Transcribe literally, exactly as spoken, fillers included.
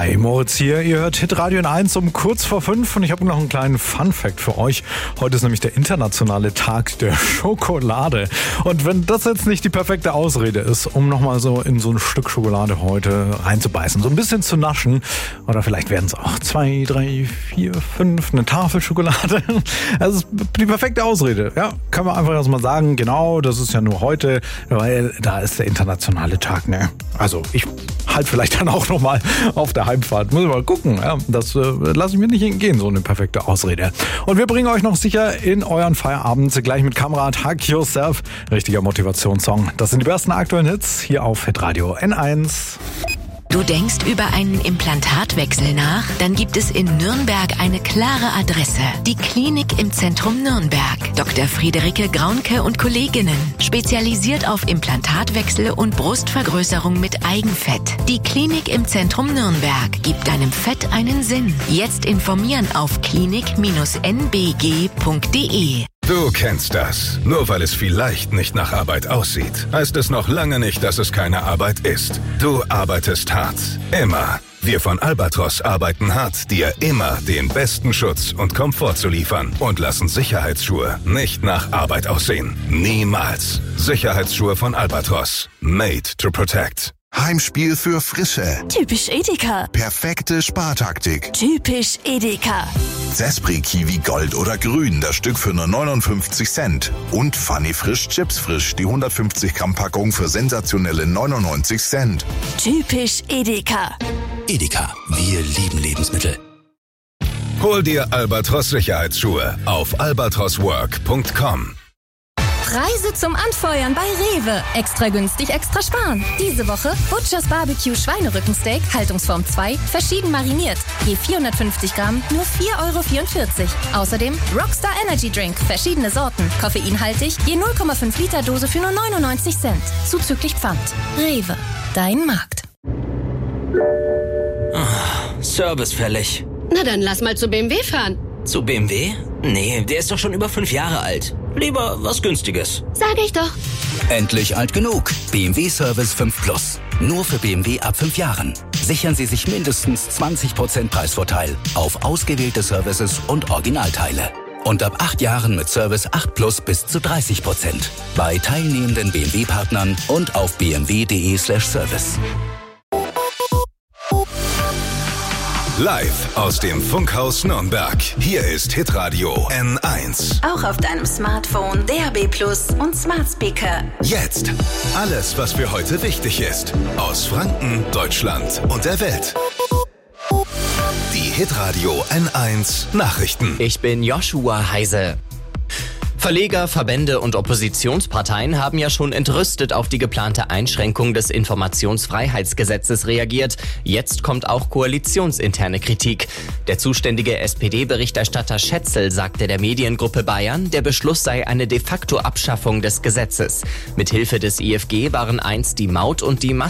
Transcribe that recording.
Hi, Moritz hier. Ihr hört Hitradio in eins um kurz vor fünf und ich habe noch einen kleinen Fun-Fact für euch. Heute ist nämlich der internationale Tag der Schokolade. Und wenn das jetzt nicht die perfekte Ausrede ist, um nochmal so in so ein Stück Schokolade heute reinzubeißen, so ein bisschen zu naschen, oder vielleicht werden es auch zwei, drei, vier, fünf, eine Tafel Schokolade. Das ist die perfekte Ausrede. Ja, kann man einfach erstmal sagen, genau, das ist ja nur heute, weil da ist der internationale Tag, ne? Also ich halt vielleicht dann auch nochmal auf der Heimfahrt. Muss ich mal gucken. Ja, das äh, lasse ich mir nicht entgehen, so eine perfekte Ausrede. Und wir bringen euch noch sicher in euren Feierabend gleich mit Kamerad Hug Yourself. Richtiger Motivationssong. Das sind die besten aktuellen Hits hier auf Hitradio N eins. Du denkst über einen Implantatwechsel nach? Dann gibt es in Nürnberg eine klare Adresse. Die Klinik im Zentrum Nürnberg. Doktor Friederike Graunke und Kolleginnen. Spezialisiert auf Implantatwechsel und Brustvergrößerung mit Eigenfett. Die Klinik im Zentrum Nürnberg gibt deinem Fett einen Sinn. Jetzt informieren auf klinik N B G punkt D E. Du kennst das. Nur weil es vielleicht nicht nach Arbeit aussieht, heißt es noch lange nicht, dass es keine Arbeit ist. Du arbeitest hart. Immer. Wir von Albatros arbeiten hart, dir immer den besten Schutz und Komfort zu liefern und lassen Sicherheitsschuhe nicht nach Arbeit aussehen. Niemals. Sicherheitsschuhe von Albatros. Made to protect. Heimspiel für Frische. Typisch Edeka. Perfekte Spartaktik. Typisch Edeka. Zespri Kiwi Gold oder Grün, das Stück für nur neunundfünfzig Cent. Und Funny Frisch Chips Frisch, die hundertfünfzig Gramm Packung für sensationelle neunundneunzig Cent. Typisch Edeka. Edeka, wir lieben Lebensmittel. Hol dir Albatros Sicherheitsschuhe auf albatros work punkt com. Preise zum Anfeuern bei Rewe. Extra günstig, extra sparen. Diese Woche Butchers Barbecue Schweinerückensteak, Haltungsform zwei, verschieden mariniert. Je vierhundertfünfzig Gramm, nur vier Euro vierundvierzig. Außerdem Rockstar Energy Drink, verschiedene Sorten, koffeinhaltig, je null Komma fünf Liter Dose für nur neunundneunzig Cent. Zuzüglich Pfand. Rewe, dein Markt. Oh, Service fällig. Na dann lass mal zu B M W fahren. Zu B M W? Nee, der ist doch schon über fünf Jahre alt. Lieber was Günstiges. Sag ich doch. Endlich alt genug. B M W Service fünf Plus. Nur für B M W ab fünf Jahren. Sichern Sie sich mindestens zwanzig Prozent Preisvorteil auf ausgewählte Services und Originalteile. Und ab acht Jahren mit Service acht Plus bis zu dreißig Prozent. Bei teilnehmenden B M W-Partnern und auf b m w punkt d e slash service. Live aus dem Funkhaus Nürnberg. Hier ist Hitradio N eins. Auch auf deinem Smartphone, D A B Plus und Smart Speaker. Jetzt alles, was für heute wichtig ist. Aus Franken, Deutschland und der Welt. Die Hitradio N eins Nachrichten. Ich bin Joshua Heise. Verleger, Verbände und Oppositionsparteien haben ja schon entrüstet auf die geplante Einschränkung des Informationsfreiheitsgesetzes reagiert. Jetzt kommt auch koalitionsinterne Kritik. Der zuständige S P D-Berichterstatter Schätzel sagte der Mediengruppe Bayern, der Beschluss sei eine de facto Abschaffung des Gesetzes. Mithilfe des I F G waren einst die Maut und die